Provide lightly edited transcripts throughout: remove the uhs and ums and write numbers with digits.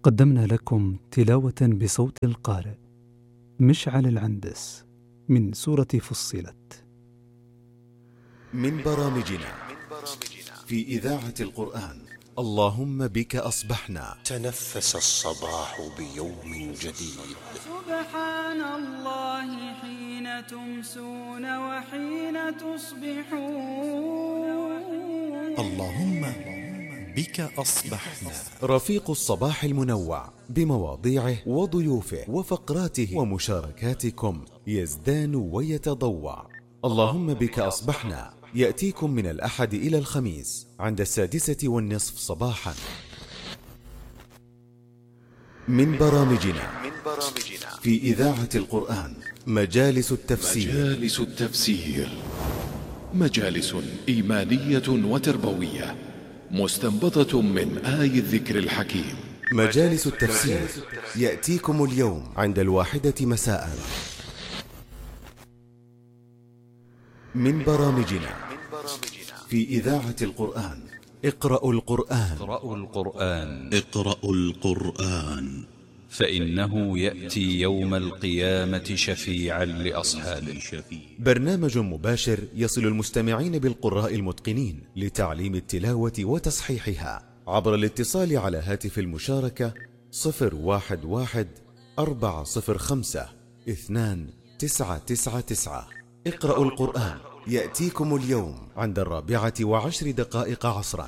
قدمنا لكم تلاوة بصوت القارئ مشعل العندس من سورة فصلت. من برامجنا في إذاعة القرآن. اللهم بك أصبحنا. تنفس الصباح بيوم جديد. سبحان الله حين تمسون وحين تصبحون. اللهم بك أصبحنا. رفيق الصباح المنوع بمواضيعه وضيوفه وفقراته ومشاركاتكم يزدان ويتضوع. اللهم بك أصبحنا يأتيكم من الأحد إلى الخميس عند 6:30 صباحا. من برامجنا في إذاعة القرآن مجالس التفسير. مجالس إيمانية وتربوية مستنبطة من آي الذكر الحكيم. مجالس التفسير يأتيكم اليوم عند 1 مساء. من برامجنا في إذاعة القرآن. اقرأوا القرآن فإنه يأتي يوم القيامة شفيعا لأصحابه. برنامج مباشر يصل المستمعين بالقراء المتقنين لتعليم التلاوة وتصحيحها عبر الاتصال على هاتف المشاركة 011-405-2999. اقرأوا القرآن يأتيكم اليوم عند 4:10 عصرا.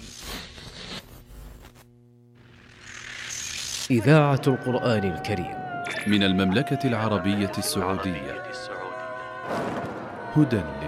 إذاعة القرآن الكريم من المملكة العربية السعودية. هدى